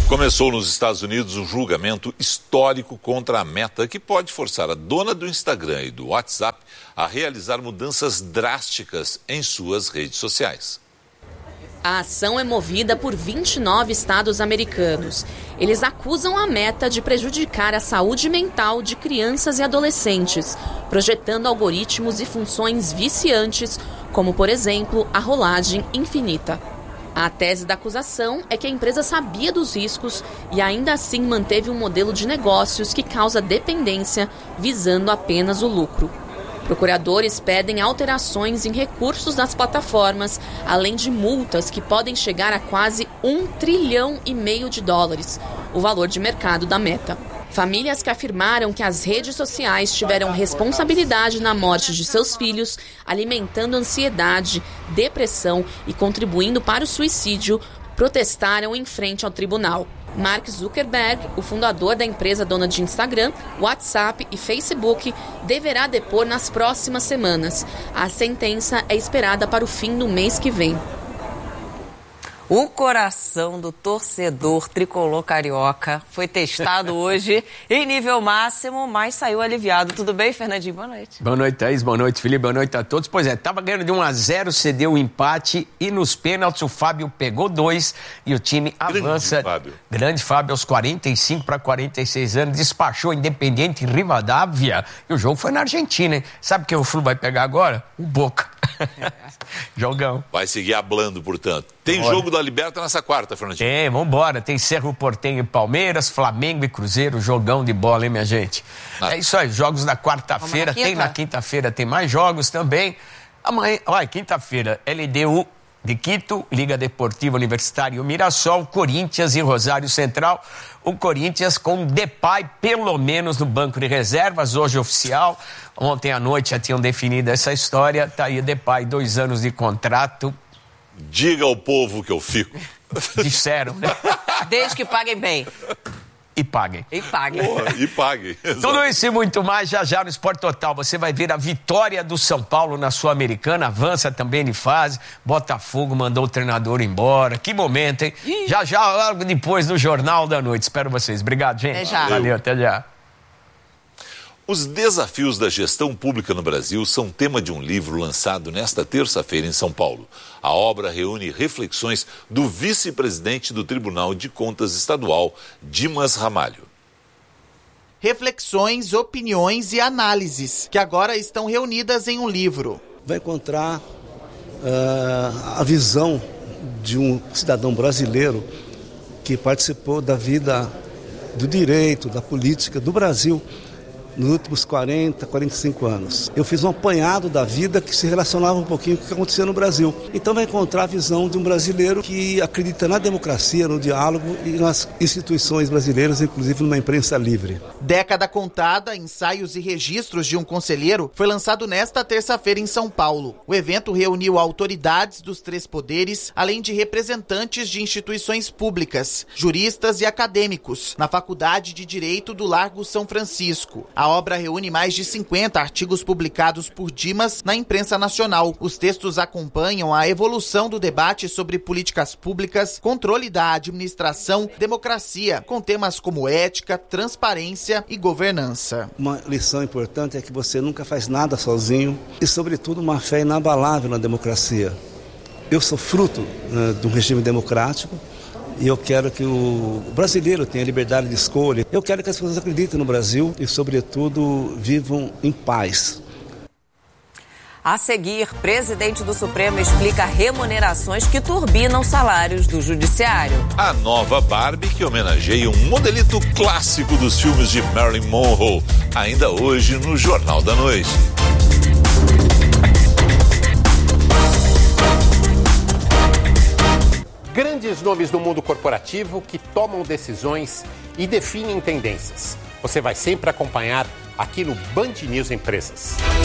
Começou nos Estados Unidos um julgamento histórico contra a Meta, que pode forçar a dona do Instagram e do WhatsApp a realizar mudanças drásticas em suas redes sociais. A ação é movida por 29 estados americanos. Eles acusam a Meta de prejudicar a saúde mental de crianças e adolescentes, projetando algoritmos e funções viciantes, como, por exemplo, a rolagem infinita. A tese da acusação é que a empresa sabia dos riscos e ainda assim manteve um modelo de negócios que causa dependência, visando apenas o lucro. Procuradores pedem alterações em recursos das plataformas, além de multas que podem chegar a quase $1,5 trilhão, o valor de mercado da Meta. Famílias que afirmaram que as redes sociais tiveram responsabilidade na morte de seus filhos, alimentando ansiedade, depressão e contribuindo para o suicídio, protestaram em frente ao tribunal. Mark Zuckerberg, o fundador da empresa dona de Instagram, WhatsApp e Facebook, deverá depor nas próximas semanas. A sentença é esperada para o fim do mês que vem. O coração do torcedor tricolor carioca foi testado hoje em nível máximo, mas saiu aliviado. Tudo bem, Fernandinho? Boa noite. Boa noite, Thaís. Boa noite, Felipe. Boa noite a todos. Pois é, estava ganhando de 1-0, cedeu o empate e nos pênaltis o Fábio pegou 2 e o time avança. Grande Fábio, aos 45 para 46 anos, despachou Independiente Rivadavia. E o jogo foi na Argentina, hein? Sabe quem o Flu vai pegar agora? O Boca. Jogão. Vai seguir hablando, portanto. Tem jogo da Liberta nessa quarta, Fernandinho? Tem, vambora. Tem Cerro Porteño e Palmeiras, Flamengo e Cruzeiro, jogão de bola, hein, minha gente? É isso aí, jogos da quarta-feira. Tem na quinta-feira, tem mais jogos também. Amanhã, quinta-feira, LDU de Quito, Liga Deportiva Universitária e o Mirassol, Corinthians e Rosário Central. O Corinthians com Depay, pelo menos, no banco de reservas, hoje oficial. Ontem à noite já tinham definido essa história. Tá aí Depay, 2 anos de contrato. Diga ao povo que eu fico. Disseram, né? Desde que paguem bem. E paguem. E paguem. Porra, e paguem. Tudo isso e muito mais já no Esporte Total. Você vai ver a vitória do São Paulo na Sul-Americana. Avança também de fase. Botafogo mandou o treinador embora. Que momento, hein? Já, logo depois do Jornal da Noite. Espero vocês. Obrigado, gente. Até já. Valeu, até já. Os desafios da gestão pública no Brasil são tema de um livro lançado nesta terça-feira em São Paulo. A obra reúne reflexões do vice-presidente do Tribunal de Contas Estadual, Dimas Ramalho. Reflexões, opiniões e análises que agora estão reunidas em um livro. Vai encontrar a visão de um cidadão brasileiro que participou da vida do direito, da política do Brasil nos últimos 40, 45 anos. Eu fiz um apanhado da vida que se relacionava um pouquinho com o que acontecia no Brasil. Então vai encontrar a visão de um brasileiro que acredita na democracia, no diálogo e nas instituições brasileiras, inclusive numa imprensa livre. Década Contada, ensaios e registros de um conselheiro foi lançado nesta terça-feira em São Paulo. O evento reuniu autoridades dos 3 poderes, além de representantes de instituições públicas, juristas e acadêmicos, na Faculdade de Direito do Largo São Francisco. A obra reúne mais de 50 artigos publicados por Dimas na imprensa nacional. Os textos acompanham a evolução do debate sobre políticas públicas, controle da administração, democracia, com temas como ética, transparência e governança. Uma lição importante é que você nunca faz nada sozinho e, sobretudo, uma fé inabalável na democracia. Eu sou fruto de um regime democrático. E eu quero que o brasileiro tenha liberdade de escolha. Eu quero que as pessoas acreditem no Brasil e, sobretudo, vivam em paz. A seguir, presidente do Supremo explica remunerações que turbinam salários do judiciário. A nova Barbie que homenageia um modelito clássico dos filmes de Marilyn Monroe. Ainda hoje no Jornal da Noite. Grandes nomes do mundo corporativo que tomam decisões e definem tendências. Você vai sempre acompanhar aqui no Band News Empresas.